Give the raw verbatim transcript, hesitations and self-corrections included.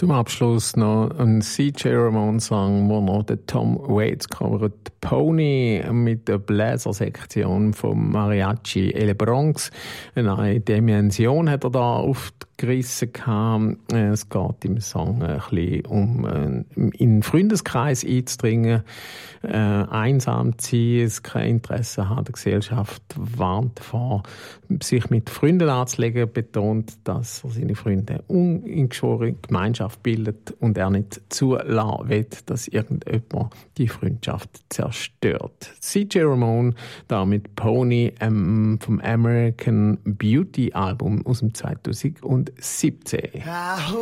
Zum Abschluss noch ein C J Ramone-Song, wo noch der Tom Waits covert. Pony mit der Bläsersektion vom Mariachi El Bronx. Eine neue Dimension hat er da aufgerissen. Es geht im Song ein bisschen um in den Freundeskreis einzudringen, äh, einsam zu sein, es kein Interesse hat. Die Gesellschaft warnt davor, sich mit Freunden anzulegen, betont, dass er seine Freunde uneingeschworene Gemeinschaft bildet und er nicht zulassen will, dass irgendjemand die Freundschaft zerstört. C J Ramone da mit Pony ähm, vom American Beauty Album aus dem zweitausendsiebzehn.